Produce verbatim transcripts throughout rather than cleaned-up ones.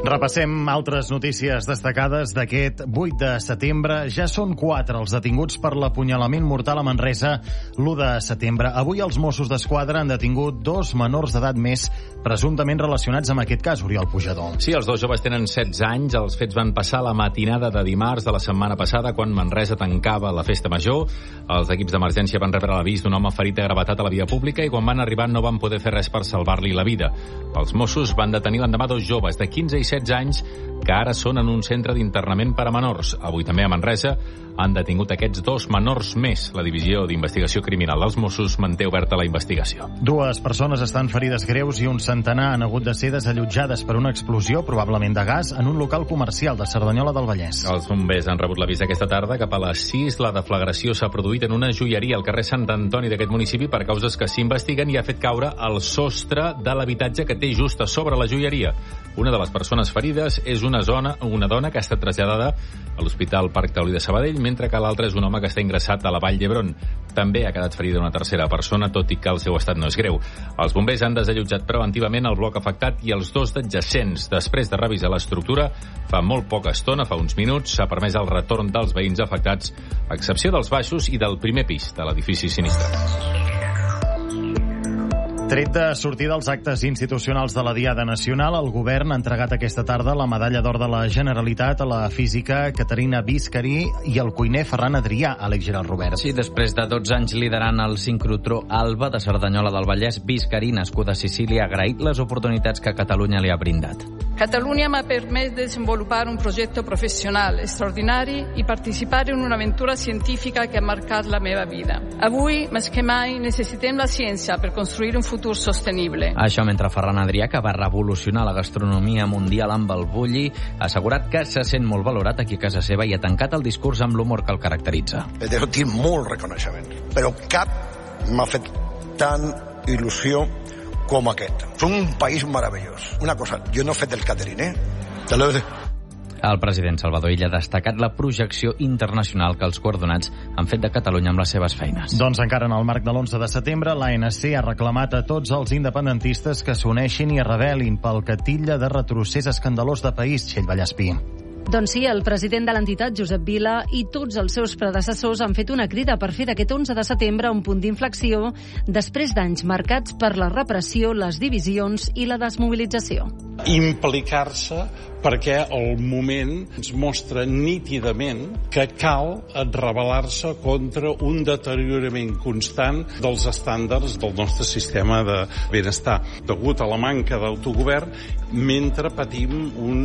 Repassem altres notícies destacades d'aquest vuit de setembre. Ja són quatre els detinguts per l'apunyalament mortal a Manresa l'u de setembre. Avui els Mossos d'Esquadra han detingut dos menors d'edat més presumptament relacionats amb aquest cas, Oriol Pujador. Sí, els dos joves tenen setze anys. Els fets van passar la matinada de dimarts de la setmana passada, quan Manresa tancava la festa major. Els equips d'emergència van rebre l'avís d'un home ferit de gravetat a la via pública i quan van arribar no van poder fer res per salvar-li la vida. Els Mossos van detenir l'endemà dos joves de quinze i setze anys que ara són en un centre d'internament per a menors. Avui també a Manresa han detingut aquests dos menors més. La Divisió d'Investigació Criminal dels Mossos manté oberta la investigació. Dues persones estan ferides greus i un centenar han hagut de ser desallotjades per una explosió, probablement de gas, en un local comercial de Cerdanyola del Vallès. Els bombers han rebut l'avís aquesta tarda. Cap a les sis la deflagració s'ha produït en una joieria al carrer Sant Antoni d'aquest municipi per causes que s'investiguen i ha fet caure el sostre de l'habitatge que té just a sobre la joieria. Una de les persones ferides és una zona, una dona que ha estat traslladada a l'Hospital Parc Taulí de Sabadell, mentre que l'altre és un home que està ingressat a la Vall d'Hebron. També ha quedat ferida una tercera persona, tot i que el seu estat no és greu. Els bombers han desallotjat preventivament el bloc afectat i els dos adjacents. Després de revisar l'estructura, fa molt poca estona, fa uns minuts, s'ha permès el retorn dels veïns afectats, a excepció dels baixos i del primer pis de l'edifici sinistrat. Tret de sortir dels actes institucionals de la Diada Nacional, el govern ha entregat aquesta tarda la medalla d'or de la Generalitat a la física Caterina Biscarí i al cuiner Ferran Adrià, Àlex Gerard Robert. Sí, després de dotze anys liderant el sincrotró Alba de Cerdanyola del Vallès, Biscarí, nascuda a Sicília, ha agraït les oportunitats que Catalunya li ha brindat. Catalunya m'ha permès desenvolupar un projecte professional extraordinari i participar en una aventura científica que ha marcat la meva vida. Avui, més que mai, necessitem la ciència per construir un futur sostenible. Això mentre Ferran Adrià, que va revolucionar la gastronomia mundial amb el bulli, ha assegurat que se sent molt valorat aquí a casa seva i ha tancat el discurs amb l'humor que el caracteritza. He de sentir molt reconeixement, però cap m'ha fet tan il·lusió com aquest. Som un país meravellós. Una cosa, jo no he fet el catering, eh? Te l'he de... El president Salvador Illa ha destacat la projecció internacional que els guardonats han fet de Catalunya amb les seves feines. Doncs encara en el marc de l'onze de setembre, l'A N C ha reclamat a tots els independentistes que s'uneixin i rebel·lin pel que titlla de retrocés escandalós de país, Txell Vallespí. Doncs sí, el president de l'entitat, Josep Vila, i tots els seus predecessors han fet una crida per fer d'aquest onze de setembre un punt d'inflexió després d'anys marcats per la repressió, les divisions i la desmobilització. Implicar-se perquè el moment ens mostra nítidament que cal rebel·lar-se contra un deteriorament constant dels estàndards del nostre sistema de benestar, degut a la manca d'autogovern mentre patim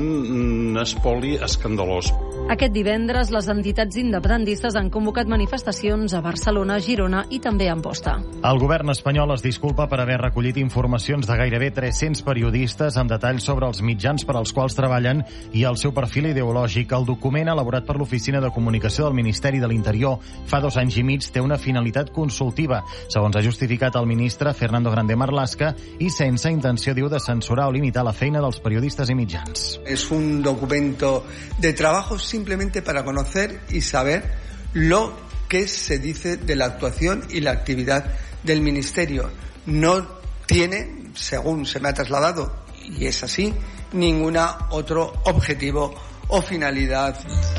un espoli escandalós. Aquest divendres, les entitats independentistes han convocat manifestacions a Barcelona, Girona i també a Amposta. El govern espanyol es disculpa per haver recollit informacions de gairebé tres-cents periodistes amb detalls sobre els mitjans per als quals treballen i el seu perfil ideològic. El document, elaborat per l'Oficina de Comunicació del Ministeri de l'Interior fa dos anys i mig, té una finalitat consultiva, segons ha justificat el ministre Fernando Grande Marlaska, i sense intenció, diu, de censurar o limitar la feina dels periodistes i mitjans. Es un documento de trabajo simplemente para conocer y saber lo que se dice de la actuación y la actividad del Ministerio. No tiene, según se me ha trasladado, y es así, ningún otro objetivo o finalidad.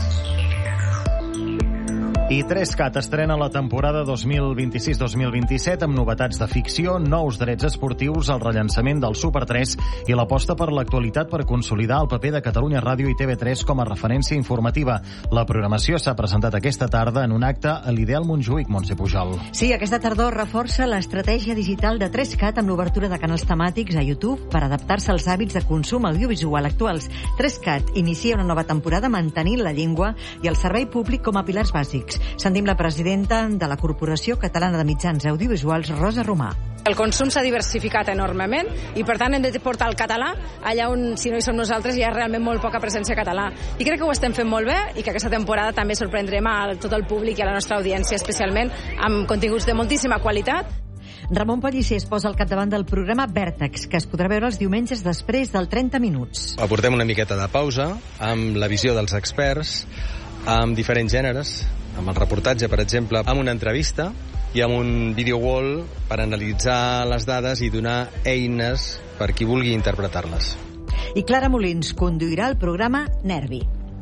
I tres cat estrena la temporada dos mil vint-i-sis dos mil vint-i-set amb novetats de ficció, nous drets esportius, el rellançament del Super tres i l'aposta per l'actualitat per consolidar el paper de Catalunya Ràdio i T V tres com a referència informativa. La programació s'ha presentat aquesta tarda en un acte a l'Ideal Montjuïc, Montse Pujol. Sí, aquesta tardor reforça l'estratègia digital de tres cat amb l'obertura de canals temàtics a YouTube per adaptar-se als hàbits de consum audiovisual actuals. tres cat inicia una nova temporada mantenint la llengua i el servei públic com a pilars bàsics. Sentim la presidenta de la Corporació Catalana de Mitjans Audiovisuals, Rosa Romà. El consum s'ha diversificat enormement i, per tant, hem de portar el català allà on, si no hi som nosaltres, hi ha realment molt poca presència català. I crec que ho estem fent molt bé i que aquesta temporada també sorprendrem a tot el públic i a la nostra audiència, especialment amb continguts de moltíssima qualitat. Ramon Pellicer es posa al capdavant del programa Vèrtex, que es podrà veure els diumenges després del trenta minuts. Aportem una miqueta de pausa amb la visió dels experts, amb diferents gèneres, amb el reportatge, per exemple, amb una entrevista i amb un video wall per analitzar les dades i donar eines per qui vulgui interpretar-les. I Clara Molins conduirà el programa Nervi.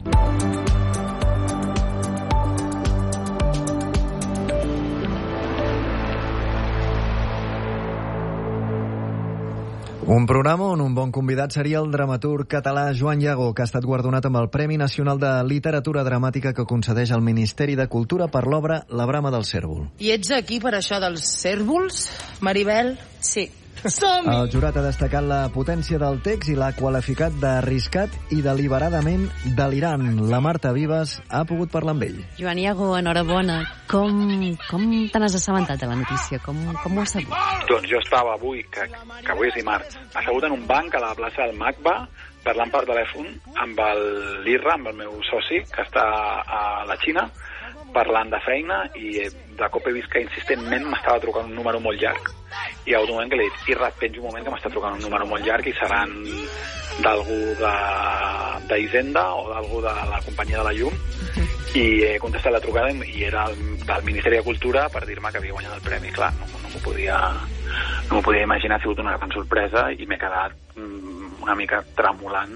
Un programa on un bon convidat seria el dramaturg català Joan Llagó, que ha estat guardonat amb el Premi Nacional de Literatura Dramàtica que concedeix el Ministeri de Cultura per l'obra La brama del cérvol. I ets aquí per això dels cérvols, Maribel? Sí. Som-hi! El jurat ha destacat la potència del text i l'ha qualificat d'arriscat i deliberadament delirant. La Marta Vives ha pogut parlar amb ell. Joan Llagó, enhorabona. Com, com te n'has assabentat de la notícia? Com, com ho has sabut? Doncs jo estava avui, que, que avui és dimarts, assegut en un banc a la plaça del MACBA, parlant per telèfon amb l'Irra, amb el meu soci, que està a la Xina, parlant de feina, i de cop he vist que insistentment m'estava trucant un número molt llarg. I a un moment que li he dit, Irra, et penjo un moment que m'està trucant un número molt llarg i seran d'algú d'Hisenda o d'algú de la companyia de la llum. I he contestat la trucada i era del Ministeri de Cultura per dir-me que havia guanyat el premi. Clar, no, no m'ho podia, no m'ho podia imaginar, ha sigut una gran sorpresa i m'he quedat una mica tremolant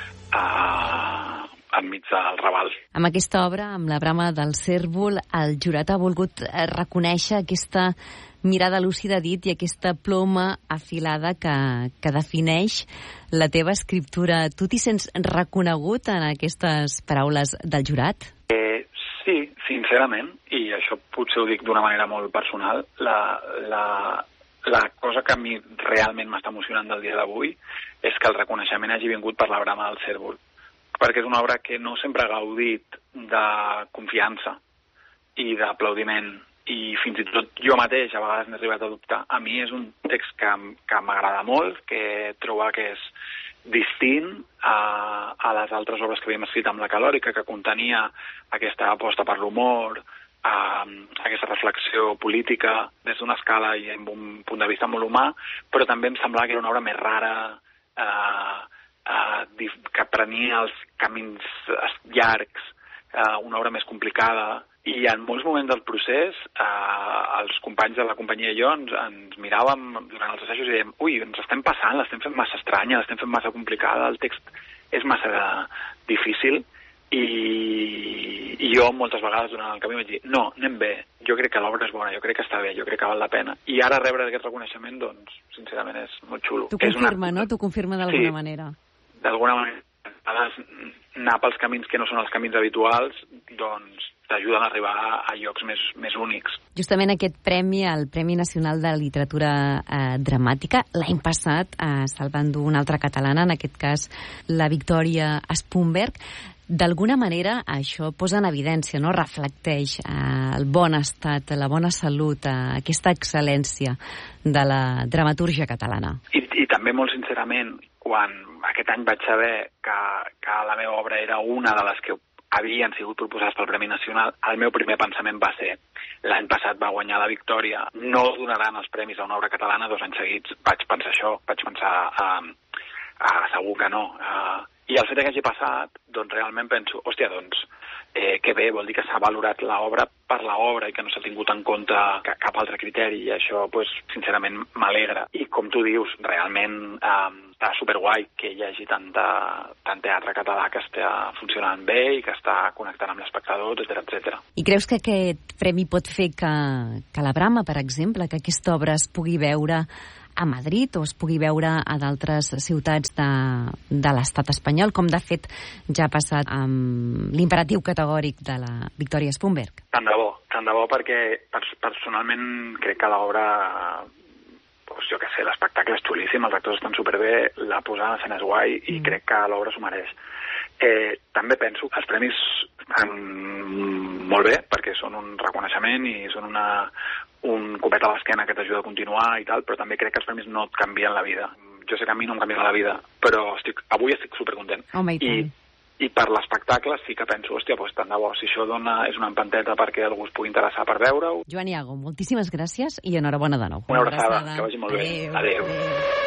a... enmig del Raval. Amb aquesta obra, amb La brama del cérvol, el jurat ha volgut reconèixer aquesta mirada lúcida, dit, i aquesta ploma afilada que, que defineix la teva escriptura. Tu t'hi sents reconegut en aquestes paraules del jurat? Eh, sí, sincerament, i això potser ho dic d'una manera molt personal, la, la, la cosa que a mi realment m'està emocionant del dia d'avui és que el reconeixement hagi vingut per La brama del cérvol, perquè és una obra que no sempre ha gaudit de confiança i d'aplaudiment, i fins i tot jo mateix a vegades n'he arribat a dubtar. A mi és un text que, que m'agrada molt, que trobo que és distint a, a les altres obres que havíem escrit amb la Calòrica, que contenia aquesta aposta per l'humor, a, aquesta reflexió política des d'una escala i amb un punt de vista molt humà, però també em semblava que era una obra més rara, eh, eh, que prenia els camins llargs, eh, una obra més complicada. I en molts moments del procés, eh, els companys de la companyia i jo ens, ens miràvem durant els assajos i dèiem, ui, ens estem passant, l'estem fent massa estranya, l'estem fent massa complicada, el text és massa difícil, i, i jo moltes vegades durant el camí vaig dir, no, anem bé, jo crec que l'obra és bona, jo crec que està bé, jo crec que val la pena. I ara rebre aquest reconeixement, doncs, sincerament, és molt xulo. Tu confirma, una... no? Tu confirma d'alguna sí, manera. D'alguna manera. A vegades anar pels camins que no són els camins habituals, doncs t'ajuden a arribar a llocs més, més únics. Justament aquest premi, el Premi Nacional de Literatura eh, Dramàtica, l'any passat eh, se'l va endur una altra catalana, en aquest cas la Victòria Spunberg. D'alguna manera això posa en evidència, no? Reflecteix eh, el bon estat, la bona salut, eh, aquesta excel·lència de la dramatúrgia catalana. I, i també molt sincerament, quan aquest any vaig saber que, que la meva obra era una de les que havien sigut proposades pel Premi Nacional, el meu primer pensament va ser, l'any passat va guanyar la Victòria, no donaran els premis a una obra catalana dos anys seguits. Vaig pensar això, vaig pensar, uh, uh, segur que no. Uh, I el fet que hagi passat, doncs realment penso, hòstia, doncs, eh, que bé, vol dir que s'ha valorat l'obra per l'obra i que no s'ha tingut en compte cap altre criteri, i això, pues, sincerament, m'alegra. I com tu dius, realment eh, està superguai que hi hagi tanta, tant teatre català que està funcionant bé i que està connectant amb l'espectador, etcètera, etcètera. I creus que aquest premi pot fer que, que la Brama, per exemple, que aquesta obra es pugui veure a Madrid o es pugui veure a d'altres ciutats de, de l'estat espanyol, com de fet ja ha passat amb l'imperatiu categòric de la Victòria Spunberg? Tant de bo, tant de bo, perquè personalment crec que l'obra, doncs jo què sé, l'espectacle és xulíssim, els actors estan superbé, la posada en escena és guai i mm. crec que l'obra s'ho mereix. Eh, també penso que els premis estan molt bé perquè són un reconeixement i són una, un copet a l'esquena que t'ajuda a continuar i tal, però també crec que els premis no et canvien la vida. Jo sé que a mi no em canvien la vida, però estic, avui estic supercontent. Home, i, I, I per l'espectacle sí que penso, hòstia, doncs tant de bo, si això dona, és una empanteta perquè algú es pugui interessar per veure-ho. Joan Llagó, moltíssimes gràcies i enhorabona de nou. Una abraçada, que vagi molt bé. Adéu. Adéu. Adéu.